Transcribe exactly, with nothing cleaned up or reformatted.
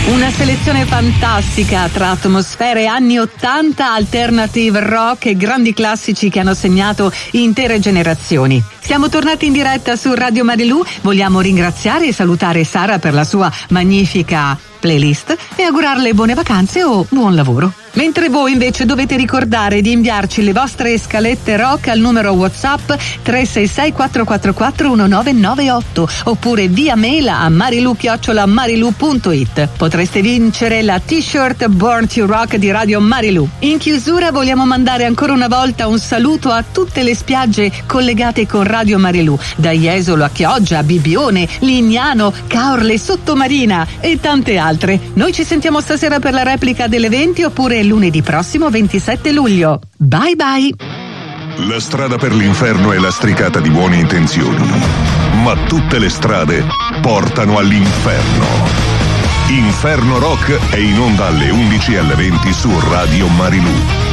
Una selezione fantastica tra atmosfere anni ottanta, alternative rock e grandi classici che hanno segnato intere generazioni. Siamo tornati in diretta su Radio Marilù, vogliamo ringraziare e salutare Sara per la sua magnifica playlist e augurarle buone vacanze o buon lavoro. Mentre voi invece dovete ricordare di inviarci le vostre scalette rock al numero WhatsApp tre sei sei quattro quattro quattro uno nove nove otto oppure via mail a marilu chiocciola marilu punto it. Potreste vincere la t-shirt Born to Rock di Radio Marilù. In chiusura vogliamo mandare ancora una volta un saluto a tutte le spiagge collegate con Radio Marilù, da Jesolo a Chioggia, Bibbione, Lignano, Caorle, Sottomarina e tante altre. Noi ci sentiamo stasera per la replica delle venti oppure lunedì prossimo ventisette luglio. Bye bye! La strada per l'inferno è lastricata di buone intenzioni, ma tutte le strade portano all'inferno. Inferno Rock è in onda alle undici e alle venti su Radio Marilù.